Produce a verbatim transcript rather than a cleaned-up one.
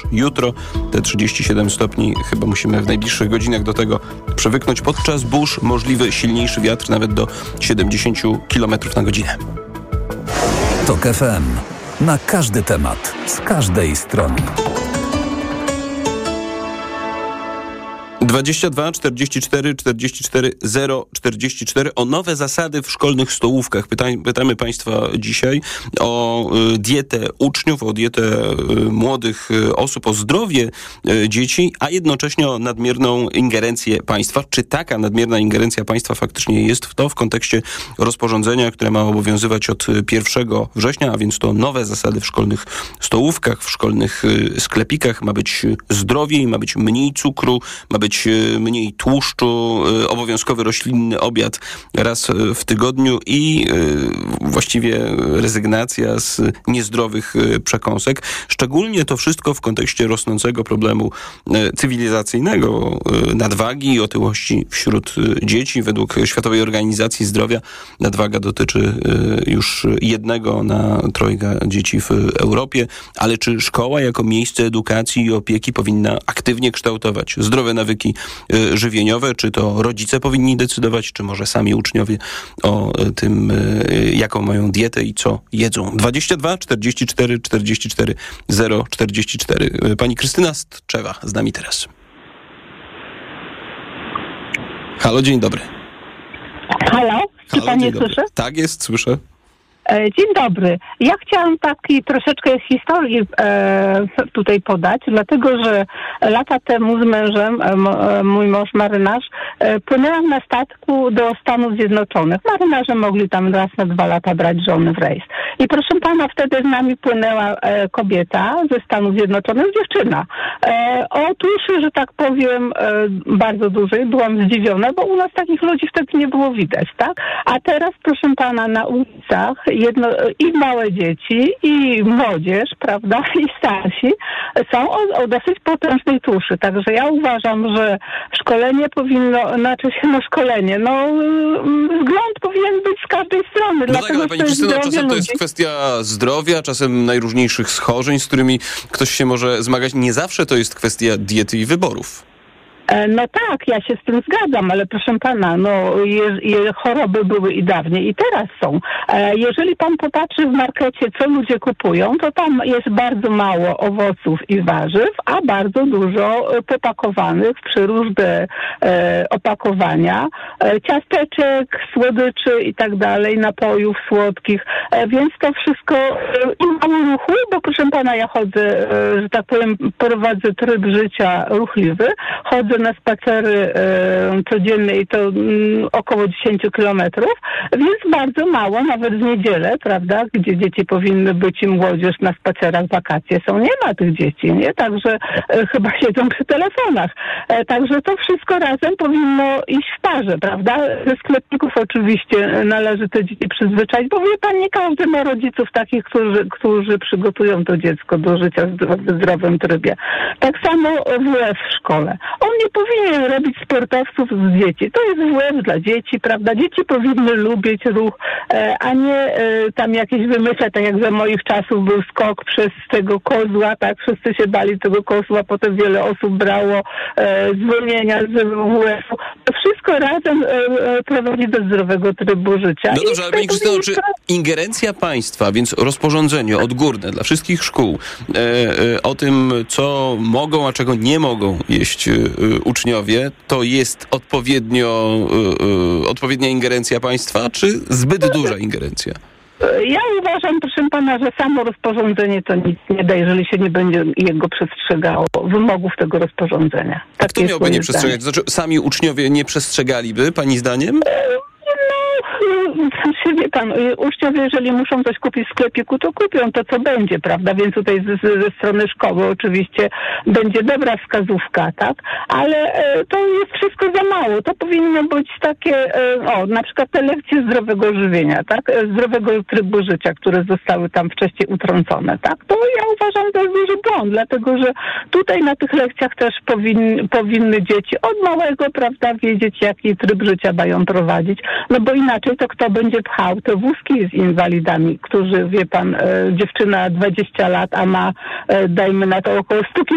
jutro. Te trzydzieści siedem stopni chyba musimy w najbliższych godzinach do tego przywyknąć. Podczas burz możliwy silniejszy wiatr nawet do siedemdziesiąt kilometrów na godzinę. TOK F M. Na każdy temat, z każdej strony. dwadzieścia dwa czterdzieści cztery czterdzieści cztery zero czterdzieści cztery o nowe zasady w szkolnych stołówkach. Pytaj, pytamy Państwa dzisiaj o y, dietę uczniów, o dietę y, młodych y, osób, o zdrowie y, dzieci, a jednocześnie o nadmierną ingerencję państwa. Czy taka nadmierna ingerencja państwa faktycznie jest w to w kontekście rozporządzenia, które ma obowiązywać od pierwszego września, a więc to nowe zasady w szkolnych stołówkach, w szkolnych y, sklepikach. Ma być zdrowiej, ma być mniej cukru, ma być mniej tłuszczu, obowiązkowy roślinny obiad raz w tygodniu i właściwie rezygnacja z niezdrowych przekąsek. Szczególnie to wszystko w kontekście rosnącego problemu cywilizacyjnego nadwagi i otyłości wśród dzieci. Według Światowej Organizacji Zdrowia nadwaga dotyczy już jednego na trojga dzieci w Europie. Ale czy szkoła jako miejsce edukacji i opieki powinna aktywnie kształtować zdrowe nawyki żywieniowe? Czy to rodzice powinni decydować, czy może sami uczniowie o tym, jaką mają dietę i co jedzą? dwadzieścia dwa czterdzieści cztery czterdzieści cztery zero czterdzieści cztery. Pani Krystyna z Tczewa z nami teraz. Halo, dzień dobry. Halo, czy Halo, pan mnie dobry. słyszy? Tak jest, słyszę. Dzień dobry. Ja chciałam taki troszeczkę historii e, tutaj podać, dlatego że lata temu z mężem, e, mój mąż marynarz, e, płynęłam na statku do Stanów Zjednoczonych. Marynarze mogli tam raz na dwa lata brać żony w rejs. I proszę pana, wtedy z nami płynęła e, kobieta ze Stanów Zjednoczonych, dziewczyna. E, o tuszy, że tak powiem, e, bardzo dużej. Byłam zdziwiona, bo u nas takich ludzi wtedy nie było widać, tak? A teraz, proszę pana, na ulicach jedno, i małe dzieci, i młodzież, prawda, i starsi są o, o dosyć potężnej tuszy. Także ja uważam, że szkolenie powinno, znaczy się no szkolenie, no wgląd powinien być z każdej strony. No tak, ale pani Krystyno, czasem to jest kwestia zdrowia, czasem najróżniejszych schorzeń, z którymi ktoś się może zmagać. Nie zawsze to jest kwestia diety i wyborów. No tak, ja się z tym zgadzam, ale proszę pana, no je, je, choroby były i dawniej i teraz są. E, jeżeli pan popatrzy w markecie, co ludzie kupują, to tam jest bardzo mało owoców i warzyw, a bardzo dużo popakowanych w przeróżne e, opakowania, e, ciasteczek, słodyczy i tak dalej, napojów słodkich, e, więc to wszystko e, i mało ruchu, bo proszę pana, ja chodzę, e, że tak powiem, prowadzę tryb życia ruchliwy, chodzę na spacery e, codziennie i to mm, około dziesięć kilometrów, więc bardzo mało, nawet w niedzielę, prawda, gdzie dzieci powinny być i młodzież na spacerach, wakacje są, nie ma tych dzieci, nie? Także e, chyba siedzą przy telefonach. E, także to wszystko razem powinno iść w parze, prawda? Ze sklepników oczywiście należy te dzieci przyzwyczaić, bo wie pan, nie każdy ma rodziców takich, którzy, którzy przygotują to dziecko do życia w zdrowym trybie. Tak samo W F w szkole. On nie powinien robić sportowców z dzieci. To jest W F dla dzieci, prawda? Dzieci powinny lubić ruch, e, a nie e, tam jakieś wymyślać, tak jak za moich czasów był skok przez tego kozła, tak? Wszyscy się bali tego kozła, potem wiele osób brało e, zwolnienia z W F-u. To wszystko razem e, e, prowadzi do zdrowego trybu życia. No dobrze, ale pani Krystyno, czy ingerencja państwa, więc rozporządzenie odgórne dla wszystkich szkół e, e, o tym, co mogą, a czego nie mogą jeść e, uczniowie, to jest odpowiednio, yy, odpowiednia ingerencja państwa, czy zbyt duża ingerencja? Ja uważam, proszę pana, że samo rozporządzenie to nic nie da, jeżeli się nie będzie jego przestrzegało, wymogów tego rozporządzenia. A kto miałby nie przestrzegać? Znaczy, sami uczniowie nie przestrzegaliby, pani zdaniem? Znaczy, wie pan, uczniowie, jeżeli muszą coś kupić w sklepiku, to kupią to, co będzie, prawda? Więc tutaj z, ze strony szkoły oczywiście będzie dobra wskazówka, tak? Ale e, to jest wszystko za mało. To powinno być takie, e, o, na przykład te lekcje zdrowego żywienia, tak? E, zdrowego trybu życia, które zostały tam wcześniej utrącone, tak? To ja uważam, że to jest duży błąd, dlatego że tutaj na tych lekcjach też powin, powinny dzieci od małego, prawda, wiedzieć, jaki tryb życia mają prowadzić, no bo inaczej to kto będzie pchał te wózki z inwalidami, którzy, wie pan, e, dziewczyna dwadzieścia lat, a ma, e, dajmy na to około sto